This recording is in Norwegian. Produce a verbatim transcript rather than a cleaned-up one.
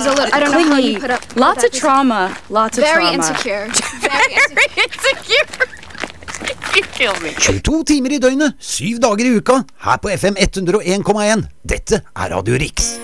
Zolot, I don't know how you put up with Lots that. of trauma. Lots of Very trauma. insecure. Very insecure. insecure. You kill me. tjueto timer i døgnet, syv dager i uka, her på F M hundre og en komma en. Dette er Radio Riks.